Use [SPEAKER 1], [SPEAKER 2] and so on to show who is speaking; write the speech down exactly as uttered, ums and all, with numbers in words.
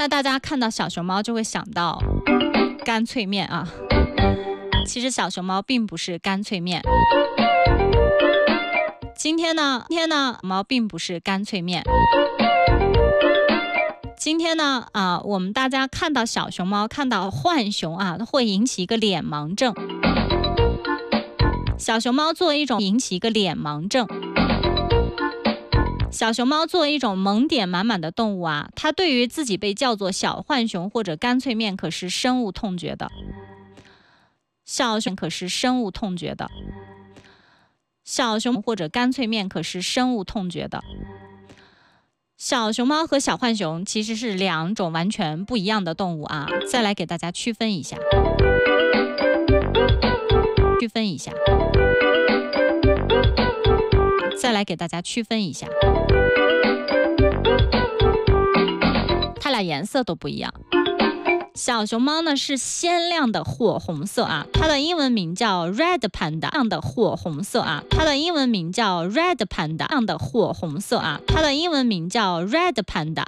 [SPEAKER 1] 那大家看到小熊猫就会想到干脆面啊，其实小熊猫并不是干脆面。今天呢，今天呢，猫并不是干脆面。今天呢，啊，我们大家看到小熊猫，看到浣熊啊，会引起一个脸盲症。小熊猫作为一种引起一个脸盲症。小熊猫作为一种萌点满满的动物啊，它对于自己被叫做小浣熊或者干脆面可是深恶痛绝的。小熊可是深恶痛绝的。小熊或者干脆面可是深恶痛绝的。小熊猫和小浣熊其实是两种完全不一样的动物啊，再来给大家区分一下，区分一下，再来给大家区分一下，它俩颜色都不一样。小熊猫呢是鲜亮的火红色啊，它的英文名叫 Red Panda， 亮的火红色啊，它的英文名叫 Red Panda， 亮的火红色啊，它的英文名叫 Red Panda。